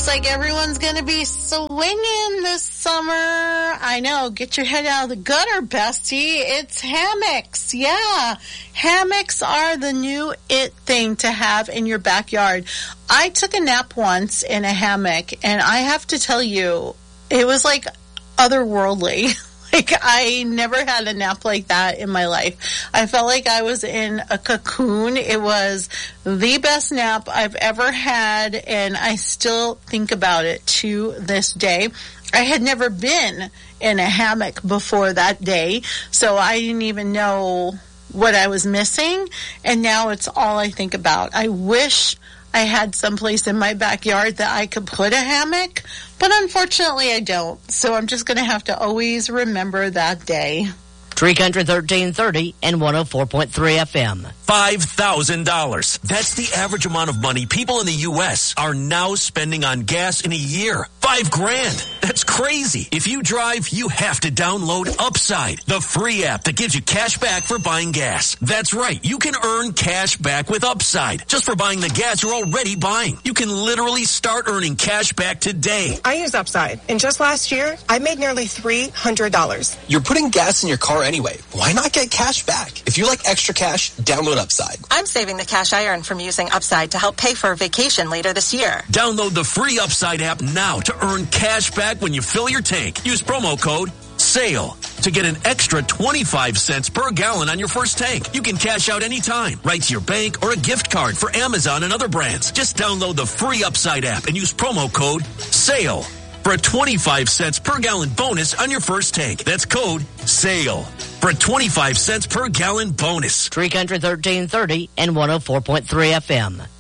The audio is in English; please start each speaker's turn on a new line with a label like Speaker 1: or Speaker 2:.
Speaker 1: Looks like everyone's going to be swinging this summer. I know. Get your head out of the gutter, bestie. It's hammocks. Yeah. Hammocks are the new it thing to have in your backyard. I took a nap once in a hammock, and I have to tell you, it was like otherworldly. Like, I never had a nap like that in my life. I felt like I was in a cocoon. It was the best nap I've ever had, and I still think about it to this day. I had never been in a hammock before that day, so I didn't even know what I was missing, and now it's all I think about. I wish I had someplace in my backyard that I could put a hammock, but unfortunately I don't. So I'm just going to have to always remember that day.
Speaker 2: Tree Country 1330 and 104.3 FM.
Speaker 3: $5,000. That's the average amount of money people in the U.S. are now spending on gas in a year. $5,000. That's crazy. If you drive, you have to download Upside, the free app that gives you cash back for buying gas. That's right. You can earn cash back with Upside just for buying the gas you're already buying. You can literally start earning cash back today.
Speaker 4: I use Upside, and just last year, I made nearly $300.
Speaker 5: You're putting gas in your car anyway. Why not get cash back? If you like extra cash, download Upside.
Speaker 6: I'm saving the cash I earn from using Upside to help pay for a vacation later this year.
Speaker 3: Download the free Upside app now to earn cash back when you fill your tank. Use promo code SALE to get an extra 25 cents per gallon on your first tank. You can cash out anytime, right to your bank or a gift card for Amazon and other brands. Just download the free Upside app and use promo code SALE for a 25 cents per gallon bonus on your first tank. That's code SALE for a 25 cents per gallon bonus.
Speaker 2: Tree Country 1330 and 104.3 FM.